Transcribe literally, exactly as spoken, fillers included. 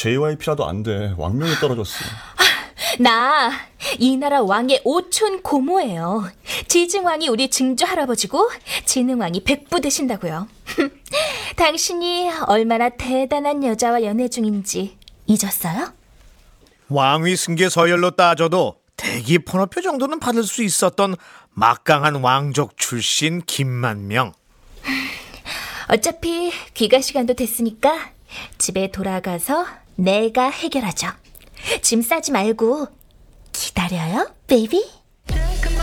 제이와이피라도 안 돼. 왕명이 떨어졌어. 나 이 나라 왕의 오촌 고모예요. 지증왕이 우리 증조 할아버지고 진흥왕이 백부 되신다고요. 당신이 얼마나 대단한 여자와 연애 중인지 잊었어요? 왕위 승계 서열로 따져도 대기 번호표 정도는 받을 수 있었던 막강한 왕족 출신 김만명. 어차피 귀가 시간도 됐으니까 집에 돌아가서 내가 해결하죠. 짐 싸지 말고 기다려요, 베이비.